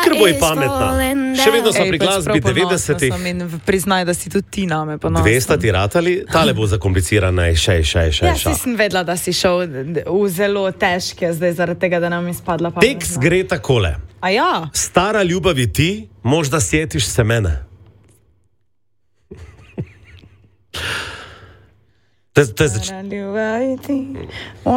ker bo je pametna. Še vedno smo pri glasbi 90-ih. Priznaj, da si tudi ti name ponosna. 200 ti ratali, tale bo zakomplicirana, še. Ja, sem vedela, da si šel v zelo težke, zdaj zaradi tega, da nam izpadla pametna. Tekst gre takole. A ja? Stara ljubavi ti, možda sjetiš se mene. To je